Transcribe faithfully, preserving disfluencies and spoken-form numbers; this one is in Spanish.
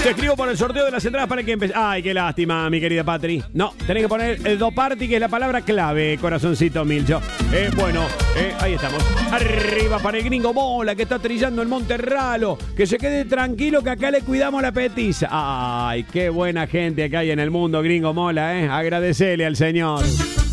Te escribo por el sorteo de las entradas para que empieces. Ay, qué lástima, mi querida Patri. No, tenés que poner el Doparty, que es la palabra clave, corazoncito Milcho. Eh, bueno, eh, ahí estamos. Arriba para el Gringo Mola, que está trillando el Monte Ralo. Que se quede tranquilo, que acá le cuidamos la petiza. Ay, qué buena gente que hay en el mundo, Gringo Mola, eh. Agradecele al señor.